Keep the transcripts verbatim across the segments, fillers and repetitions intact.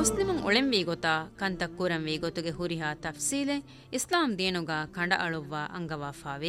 ಮುಸ್ಲಿಮುಂ ಒಳೆಂವಿ ಗೊತಾ ಕಂತ ಕುರಂವಿ ಗೊತುಗೆ ಹುರಿಹಾ ತಫ್ಸೀಲೆ ಇಸ್ಲಾಂ ದೇನುಗ ಕಂಡ ಅಳುವ್ವ ಅಂಗವಾಫಾವೆ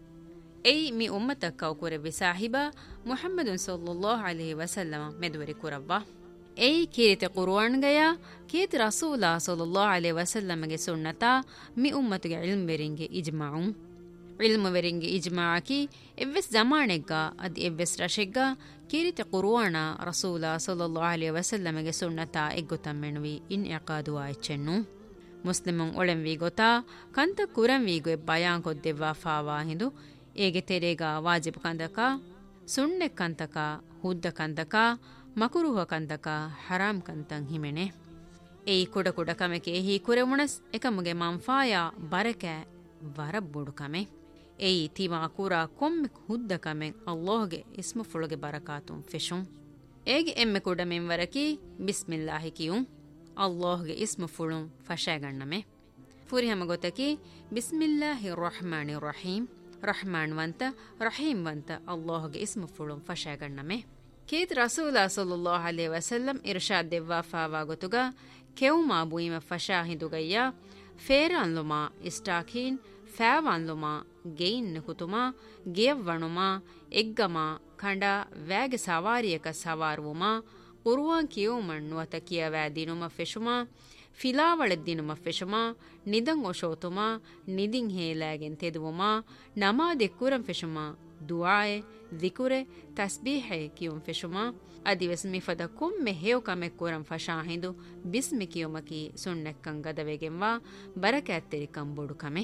ಎಯ್ ಮಿ ಉಮ್ಮತ ಕೌಕುರೆವಿ ಸಾಹಿಬಾ ಮುಹಮ್ಮದುನ್ ಸಲ್ಲಲ್ಲಾಹು ಅಲೈಹಿ ವಸಲ್ಲಮ ಮೆದುವರಿ ಕುರವ್ವ ಎಯ್ ಕೀರಿತೆ ಕುರ್ಆನ್ಗಯ ಕೀತಿ ರಸೂಲಾ ಸಲ್ಲಲ್ಲಾಹು ಅಲೈಹಿ ವಸಲ್ಲಮಗೆ ಸುನ್ನತಾ ಮಿ ಉಮ್ಮತುಗೆ ಇಲ್ಮ್ ವೆರಿಂಗೆ ಇಜ್ಮಾಉಂ ಇಲ್ಮ್ ವೆರಿಂಗೆ ಇಜ್ಮಾಅಕಿ ಎವ್ವೆಸ್ ಜಮಾನೆಗ್ಗ ಅದಿ ಎವ್ವೆಸ್ ರಶೆಗ್ಗ ಕೀರಿತೆ ಕುರ್ಆನ ರಸೂಲಾ ಸಲ್ಲಲ್ಲಾಹು ಅಲೈಹಿ ವಸಲ್ಲಮಗೆ ಸುನ್ನತಾ ಎಗ್ಗುತಮ್ಮೆನುವಿ ಇನ್ ಇಕಾದು ಆಯ್ಚೆನ್ನು ಮುಸ್ಲಿಮುಂ ಒಳೆಂವಿ ಗೊತಾ ಕಂತ ಕುರಂವಿಗೆ ಬಯಾನ್ ಕೊದ್ದೆವ್ವಾ ಫಾವಾ ಹಿಂದು ಏಗೆ ತೆರೆಗ ವಾಜಿಬ್ ಕಂದಕ ಸುಣ್ಣೆ ಕಂತಕ ಹುದ್ದ ಕಂತಕ ಮಕುರುಹ ಕಂತಕ ಹರಾಮ್ ಕಂತಂ ಹಿಮೆನೆ ಏಯ್ ಕುಡ ಕುಡ ಕಮೆಕೆ ಹಿ ಕುರೆಮುಣಸ್ ಎಕಮುಗೆ ಮಂಫಾಯ ಬರಕೆ ವರಬ್ಬುಡು ಕಮೆ ಏಯ್ ತಿಮಾ ಕುರ ಕೊಮ್ಮೆ ಹುದ್ದ ಕಮೆ ಅಲ್ಲಾಹ್ಗೆ ಇಸ್ಮು ಫುಳುಗೆ ಬರಕಾತುಂ ಫೆಶುಂ ಏಗೆ ಎಮ್ಮೆ ಕುಡ ಮೆಂವರಕಿ ಬಿಸ್ಮಿಲ್ಲಾಹಿ ಕಿಯುಂ ಅಲ್ಲಾಹ್ಗೆ ಇಸ್ಮು ಫುಳುಂ ಫಶಾಗಣ್ಣಮೆ ಫುರಿಹಮ ಗೊತ್ತಕಿ ಬಿಸ್ಮಿಲ್ಲಾಹಿ ರಹಮಾನಿ ರಹೀಂ ರಹಮಾನ್ ವಂತ ರಹೀಂ ವಂತ ಅಲ್ಲಾಹ್ಗೆ ಇಸ್ಮು ಫುಳುಂ ಫಶಾಗಣ್ಣಮೆ ಕೇತ್ ರಸೂಲಾ ಸಲ್ಲಲ್ಲಾಹು ಅಲೈಹಿ ವಸಲ್ಲಂ ಇರ್ಷಾದ್ ದೆವ್ವಾ ಫಾವಾ ಗೊತುಗ ಕೆವುಮಾ ಬುಯಿಮ ಫಶಾ ಹಿಂದುಗಯ್ಯ ಫೇರಾನ್ಲುಮಾ ಇಸ್ಟಾಖೀನ್ ಫෑವಾನ್ಲುಮಾ ಗೆಯಿನ್ ಕುತುಮಾ ಗಿಯವ್ವಣುಮಾ ಎಗ್ಗಮಾ ಖಂಡ ವ್ಯಾಗೆ ಸವಾರಿಯಕ ಸವಾರುವುಮಾ ಕುರುವಾನ್ ಕಿಯುಮಣ್ಣುವ ತಕಿಯ ದಿನುಮ ಫೆಶುಮಾ ಫಿಲಾವಳೆದ್ದಿನುಮ ಫೆಶುಮಾ ನಿದಂ ಒಶೋತುಮಾ ನಿದಿಂ ಹೇಲಾಗೆನ್ ತೆದುವುಮಾ ನಮಾದೆ ಕುರಂ ಫೆಶುಮಾ ದುಆಯೆ ದಿಕುರೆ ತಸ್ಬೀಹೆ ಕಿಯುಂ ಫೆಶುಮಾ ಅದಿವೆಸ್ ಮಿಫದ ಕೊಮ್ಮೆ ಹೇವ್ ಕಮೆ ಕುರಂ ಫಶಾಹಿಂದು ಬಿಸ್ಮಿ ಕಿಯುಮಕಿ ಸುಣ್ಣೆಕ್ಕಂ ಗದವೆಗೆಂವಾ ಬರಕ್ಯಾತ್ತೆರಿ ಕಂಬುಡು ಕಮೆ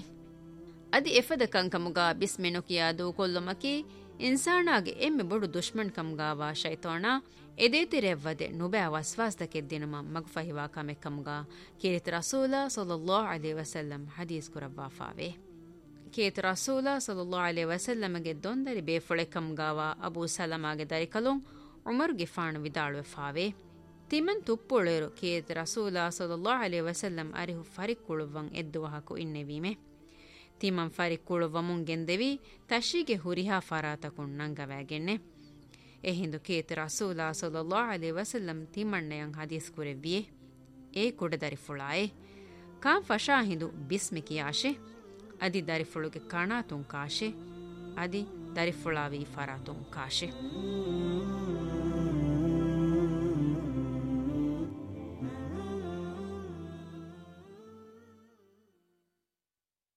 ಅದಿ ಎಫದ ಕಂಕಮುಗ ಬಿಸ್ಮೆನು ಕಿಯಾದು ಕೊಲ್ಲುಮಕಿ ಇನ್ಸಾನಾಗೆ ಎಮ್ಮೆ ಬೊಡು ದುಶ್ಮನ್ ಕಮ್ಗಾವಾ ಶೈತಾನ ಎದೇತಿರೆವ್ವದೆ ನುಬෑ ವಸ್ವಾಸ್ತಕೆದ್ದಿನುಮ ಮಗ್ಫಹಿವಾ ಕಮೆ ಕಮ್ಗ ಕೇರಿತ ರಸೂಲ ಸಲ್ಲಲ್ಲಾಹು ಅಲೈಹಿ ವಸಲ್ಲಂ ಹದೀಸ್ ಕುರವ್ವಾ ಫಾವೆ ಕೇತ ರಸೂಲ ಸಲ್ಲಲ್ಲಾಹು ಅಲೈಹಿ ವಸಲ್ಲಮಗೆ ದೊಂದರಿ ಬೇಫೊಳೆ ಕಮ್ಗಾವಾ ಅಬೂ ಸಲಮಾಗೆ ದರಿಕಲುಂ ಉಮರ್ಗೆ ಫಾಣು ವಿದಾಳುವೆ ಫಾವೆ ತಿಮನ್ ತುಪ್ಪುಳೇರು ಕೇತ ರಸೂಲ ಸಲ್ಲಲ್ಲಾಹು ಅಲೈಹಿ ವಸಲ್ಲಂ ಅರಿಹು ಫರಿಕ್ಕುಳುವಂ ಎದ್ದುವಹಕು ಇನ್ನೆವೀಮೆ ತಿಮಂ ಫರಿಕ್ಕುಳುವಮುಂಗೆಂದೆವಿ ತಶಿಗೆ ಹುರಿಹಾ ಫರಾತಕುಂ ನಂಗವಾಗೆನ್ನೆ ಎಹಿಂದು ಕೇತ ರಸೂಲ ಸಲ್ಲಲ್ಲಾಹು ಅಲೈಹಿ ವಸಲ್ಲಂ ತಿಮಣ್ಣೆಯಂ ಹದೀಸ್ ಕುರೆವ್ವಿಯೆ ಏ ಕುಡ ದರಿಫುಳಾಯೆ ಕಾಂ ಫಶಾ ಹಿಂದು ಬಿಸ್ಮಿ ಕಿಯಾಶೆ ಅದಿ ದರಿಫುಳುಗೆ ಕಣಾತುಂ ಕಾಶೆ ಅದಿ ದರಿಫುಳಾವಿ ಫರಾತುಂ ಕಾಶೆ